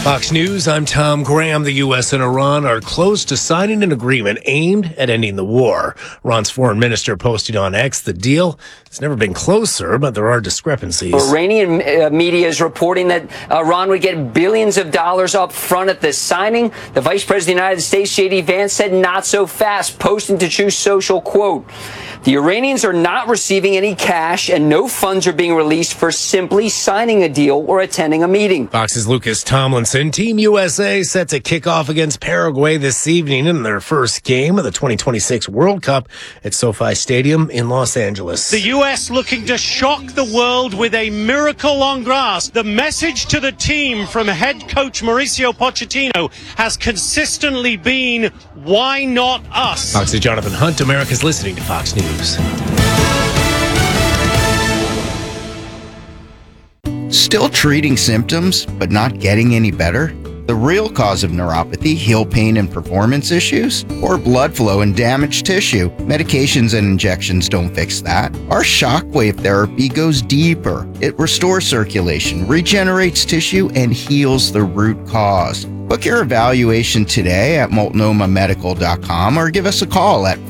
Fox News, I'm Tom Graham. The U.S. and Iran are close to signing an agreement aimed at ending the war. Iran's foreign minister posted on X the deal. It's never been closer, but there are discrepancies. Iranian media is reporting that Iran would get billions of dollars up front at this signing. The Vice President of the United States, J.D. Vance, said not so fast, posting to Truth Social, quote, "The Iranians are not receiving any cash and no funds are being released for simply signing a deal or attending a meeting." Fox's Lucas Tomlinson. Team USA set to kick off against Paraguay this evening in their first game of the 2026 World Cup at SoFi Stadium in Los Angeles. The U.S. looking to shock the world with a miracle on grass. The message to the team from head coach Mauricio Pochettino has consistently been, why not us? Fox's Jonathan Hunt. America's listening to Fox News. Still treating symptoms, but not getting any better? The real cause of neuropathy, heel pain and performance issues? Or blood flow and damaged tissue? Medications and injections don't fix that. Our shockwave therapy goes deeper. It restores circulation, regenerates tissue, and heals the root cause. Book your evaluation today at multnomamedical.com or give us a call at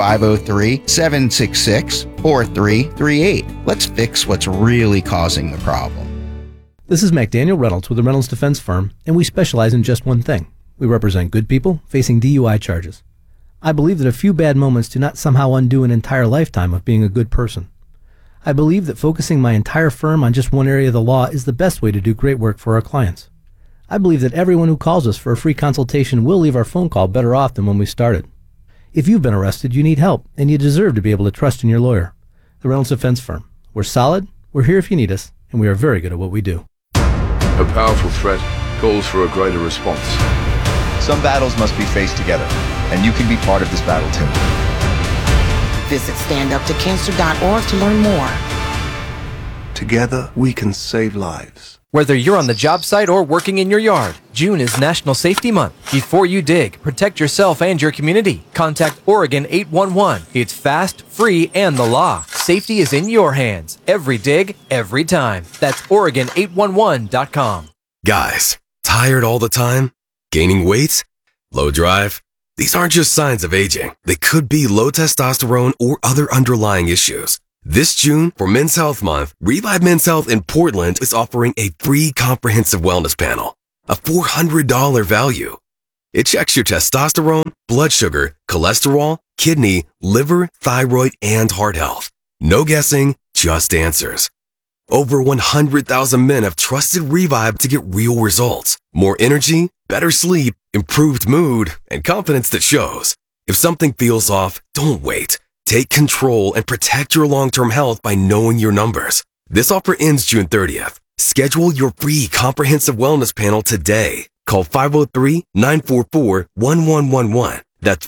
503-766-4338. Let's fix what's really causing the problem. This is McDaniel Reynolds with the Reynolds Defense Firm, and we specialize in just one thing. We represent good people facing DUI charges. I believe that a few bad moments do not somehow undo an entire lifetime of being a good person. I believe that focusing my entire firm on just one area of the law is the best way to do great work for our clients. I believe that everyone who calls us for a free consultation will leave our phone call better off than when we started. If you've been arrested, you need help, and you deserve to be able to trust in your lawyer. The Reynolds Defense Firm. We're solid, we're here if you need us, and we are very good at what we do. A powerful threat calls for a greater response. Some battles must be faced together, and you can be part of this battle too. Visit standuptocancer.org to learn more. Together, we can save lives. Whether you're on the job site or working in your yard, June is National Safety Month. Before you dig, protect yourself and your community. Contact Oregon 811. It's fast, free, and the law. Safety is in your hands. Every dig, every time. That's Oregon811.com. Guys, tired all the time? Gaining weight? Low drive? These aren't just signs of aging. They could be low testosterone or other underlying issues. This June, for Men's Health Month, Revive Men's Health in Portland is offering a free comprehensive wellness panel, a $400 value. It checks your testosterone, blood sugar, cholesterol, kidney, liver, thyroid, and heart health. No guessing, just answers. Over 100,000 men have trusted Revive to get real results. More energy, better sleep, improved mood, and confidence that shows. If something feels off, don't wait. Take control and protect your long-term health by knowing your numbers. This offer ends June 30th. Schedule your free comprehensive wellness panel today. Call 503-944-1111. That's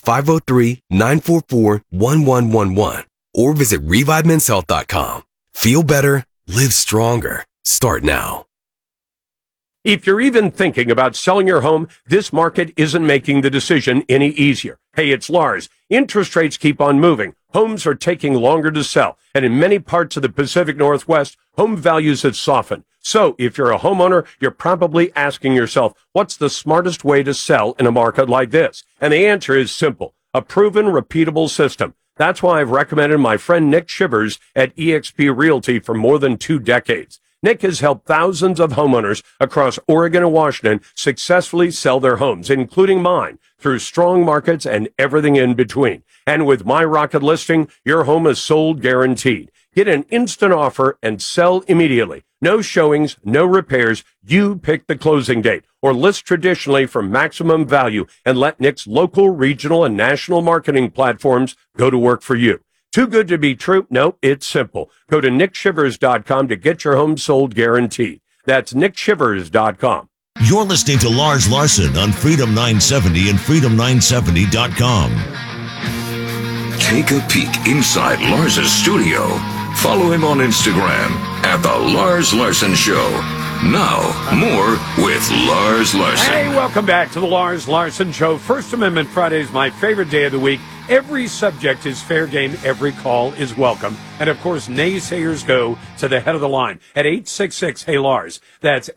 503-944-1111. Or visit ReviveMen'sHealth.com. Feel better, live stronger. Start now. If you're even thinking about selling your home, this market isn't making the decision any easier. Hey, it's Lars. Interest rates keep on moving. Homes are taking longer to sell. And in many parts of the Pacific Northwest, home values have softened. So if you're a homeowner, you're probably asking yourself, what's the smartest way to sell in a market like this? And the answer is simple. A proven, repeatable system. That's why I've recommended my friend Nick Shivers at eXp Realty for more than 2 decades. Nick has helped thousands of homeowners across Oregon and Washington successfully sell their homes, including mine, through strong markets and everything in between. And with My Rocket Listing, your home is sold guaranteed. Get an instant offer and sell immediately. No showings, no repairs. You pick the closing date or list traditionally for maximum value and let Nick's local, regional, and national marketing platforms go to work for you. Too good to be true? No, it's simple. Go to nickshivers.com to get your home sold guaranteed. That's nickshivers.com. You're listening to Lars Larson on Freedom 970 and freedom970.com. Take a peek inside Lars's studio. Follow him on Instagram at The Lars Larson Show. Now, more with Lars Larson. Hey, welcome back to the Lars Larson Show. First Amendment Friday is my favorite day of the week. Every subject is fair game. Every call is welcome. And, of course, naysayers go to the head of the line at 866-HEY-LARS. That's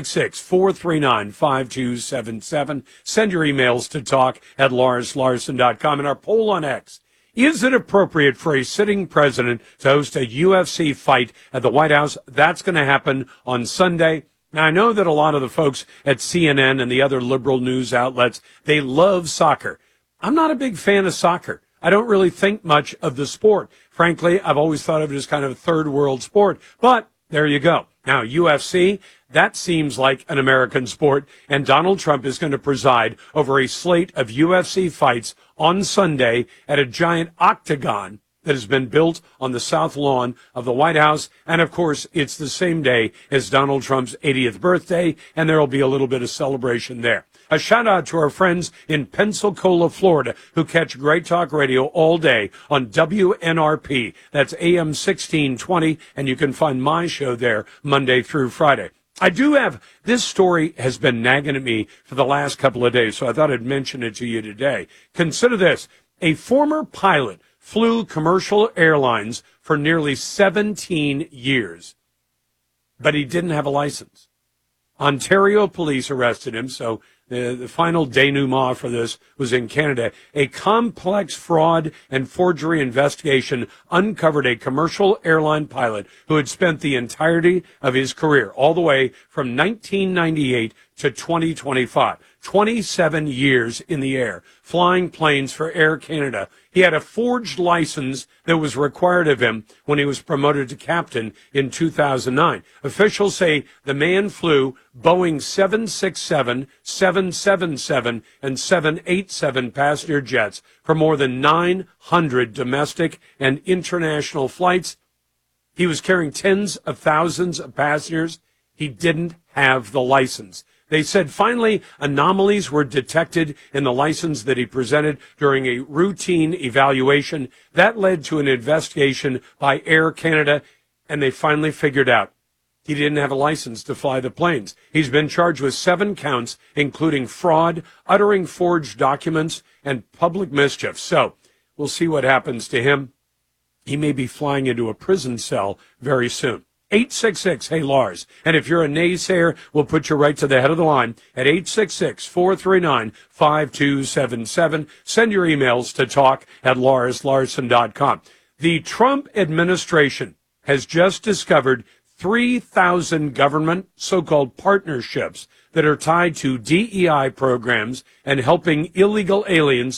866-439-5277. Send your emails to talk@LarsLarson.com. And our poll on X. Is it appropriate for a sitting president to host a UFC fight at the White House? That's going to happen on Sunday. Now, I know that a lot of the folks at CNN and the other liberal news outlets, they love soccer. I'm not a big fan of soccer. I don't really think much of the sport. Frankly, I've always thought of it as kind of a third world sport. But there you go. Now, UFC, that seems like an American sport, and Donald Trump is going to preside over a slate of UFC fights on Sunday at a giant octagon that has been built on the south lawn of the White House. And, of course, it's the same day as Donald Trump's 80th birthday, and there will be a little bit of celebration there. A shout-out to our friends in Pensacola, Florida, who catch Great Talk Radio all day on WNRP. That's AM 1620, and you can find my show there Monday through Friday. I do have, this story has been nagging at me for the last couple of days, so I thought I'd mention it to you today. Consider this. A former pilot flew commercial airlines for nearly 17 years, but he didn't have a license. Ontario police arrested him, so the final denouement for this was in Canada. A complex fraud and forgery investigation uncovered a commercial airline pilot who had spent the entirety of his career, all the way from 1998 to 2025, 27 years in the air, flying planes for Air Canada. He had a forged license that was required of him when he was promoted to captain in 2009. Officials say the man flew Boeing 767, 777, and 787 passenger jets for more than 900 domestic and international flights. He was carrying tens of thousands of passengers. He didn't have the license. They said finally anomalies were detected in the license that he presented during a routine evaluation. That led to an investigation by Air Canada, and they finally figured out he didn't have a license to fly the planes. He's been charged with 7 counts, including fraud, uttering forged documents, and public mischief. So we'll see what happens to him. He may be flying into a prison cell very soon. 866-HEY-LARS. And if you're a naysayer, we'll put you right to the head of the line at 866-439-5277. Send your emails to talk@LarsLarson.com. The Trump administration has just discovered 3,000 government so-called partnerships that are tied to DEI programs and helping illegal aliens